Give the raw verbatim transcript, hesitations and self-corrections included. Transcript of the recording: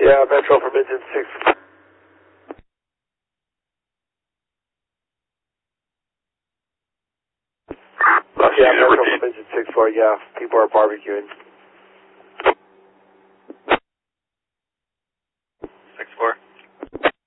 Yeah, Metro from engine six. Yeah, Metro from engine six four, yeah. People are barbecuing.